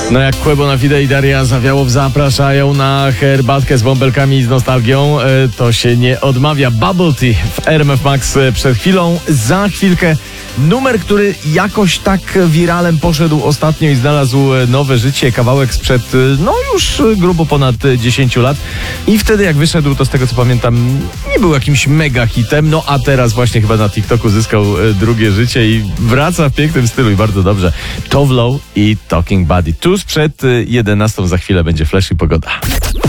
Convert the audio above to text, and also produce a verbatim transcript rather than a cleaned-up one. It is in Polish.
No jak Quebo na Fide i Daria Zawiałow zapraszają na herbatkę z bąbelkami i z nostalgią, to się nie odmawia. Bubble Tea w R M F Max przed chwilą. Za chwilkę numer, który jakoś tak wiralem poszedł ostatnio i znalazł nowe życie. Kawałek sprzed, no już grubo ponad dziesięć lat. I wtedy jak wyszedł, to z tego co pamiętam, nie był jakimś mega hitem. No a teraz właśnie chyba na TikToku zyskał drugie życie i wraca w pięknym stylu i bardzo dobrze. Tove Lo i Talking Buddy. Tu sprzed jedenastą za chwilę będzie Flash i pogoda.